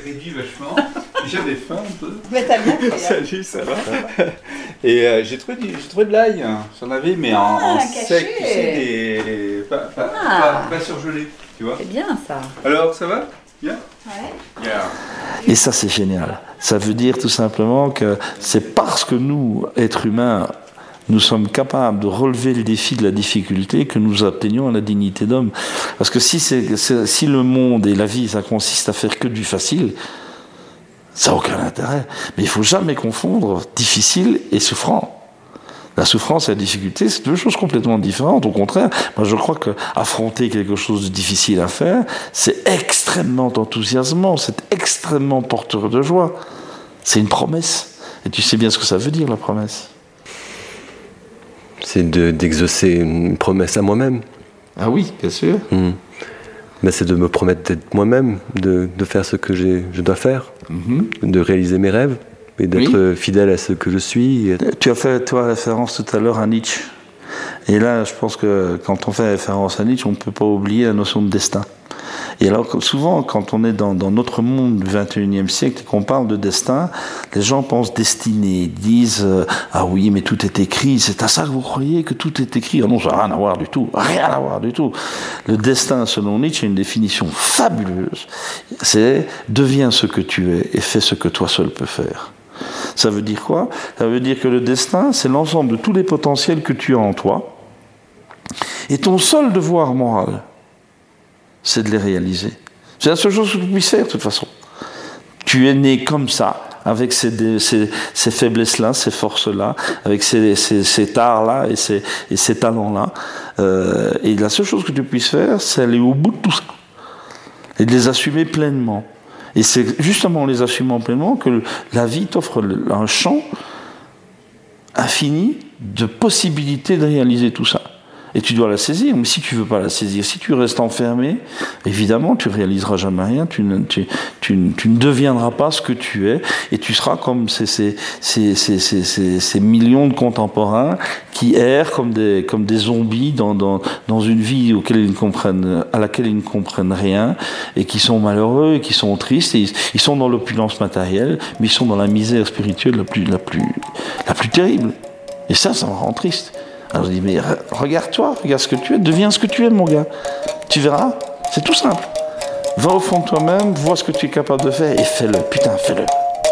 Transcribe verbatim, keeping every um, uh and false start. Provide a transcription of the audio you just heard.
réduit vachement. J'avais faim un peu. Mais t'as bien fait. Salut, ça va. Et euh, j'ai trouvé, du, j'ai trouvé de l'ail. Hein. J'en avais, mais en, Ah, en caché. sec, tu sais, des... pas, pas, Ah. pas, pas surgelé, tu vois. C'est bien ça. Alors, ça va? Bien? Ouais. Yeah. Et ça, c'est génial. Ça veut dire tout simplement que c'est parce que nous, êtres humains, nous sommes capables de relever le défi de la difficulté que nous atteignons à la dignité d'homme. Parce que si, c'est, c'est, si le monde et la vie, ça consiste à faire que du facile, ça n'a aucun intérêt. Mais il ne faut jamais confondre difficile et souffrant. La souffrance et la difficulté, c'est deux choses complètement différentes. Au contraire, moi je crois qu'affronter quelque chose de difficile à faire, c'est extrêmement enthousiasmant, c'est extrêmement porteur de joie. C'est une promesse. Et tu sais bien ce que ça veut dire, la promesse. C'est de, d'exaucer une promesse à moi-même. Ah oui, bien sûr. Mmh. Ben, c'est de me promettre d'être moi-même, de, de faire ce que j'ai, je dois faire, mmh. de réaliser mes rêves. Et d'être oui. fidèle à ce que je suis. Tu as fait, toi, référence tout à l'heure à Nietzsche. Et là, je pense que quand on fait référence à Nietzsche, on ne peut pas oublier la notion de destin. Et alors, souvent, quand on est dans, dans notre monde du vingt et unième siècle et qu'on parle de destin, les gens pensent destinée, disent euh, « Ah oui, mais tout est écrit, c'est à ça que vous croyez que tout est écrit ?» Ah non, ça n'a rien à voir du tout, rien à voir du tout. Le destin, selon Nietzsche, a une définition fabuleuse. C'est « Deviens ce que tu es et fais ce que toi seul peux faire ». Ça veut dire quoi? Ça veut dire que le destin, c'est l'ensemble de tous les potentiels que tu as en toi. Et ton seul devoir moral, c'est de les réaliser. C'est la seule chose que tu puisses faire, de toute façon. Tu es né comme ça, avec ces, ces, ces faiblesses-là, ces forces-là, avec ces, ces, ces tares-là et ces, et ces talents-là. Euh, et la seule chose que tu puisses faire, c'est aller au bout de tout ça. Et de les assumer pleinement. Et c'est justement en les assumant pleinement que la vie t'offre un champ infini de possibilités de réaliser tout ça. Et tu dois la saisir, mais si tu ne veux pas la saisir, si tu restes enfermé, évidemment, tu ne réaliseras jamais rien, tu ne, tu, tu, tu ne deviendras pas ce que tu es, et tu seras comme ces, ces, ces, ces, ces, ces, ces millions de contemporains qui errent comme des, comme des zombies dans, dans, dans une vie auquel ils ne comprennent, à laquelle ils ne comprennent rien, et qui sont malheureux, et qui sont tristes, et ils, ils sont dans l'opulence matérielle, mais ils sont dans la misère spirituelle la plus, la plus, la plus terrible. Et ça, ça me rend triste. Alors je dis, mais regarde-toi, regarde ce que tu es, deviens ce que tu es, mon gars. Tu verras, c'est tout simple. Va au fond de toi-même, vois ce que tu es capable de faire et fais-le. Putain, fais-le.